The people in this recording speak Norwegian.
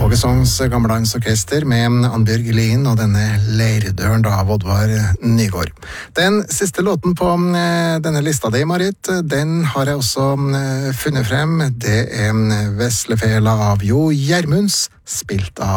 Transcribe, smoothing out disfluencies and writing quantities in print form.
Ågesongs gammelandsorkester med Annbjørg Lien og denne Leirdøren da av Oddvar Nygård. Den siste låten på denne lista di, Marit, den har jeg også funnet frem. Det er Veslefela av Jo Gjermunds, spilt av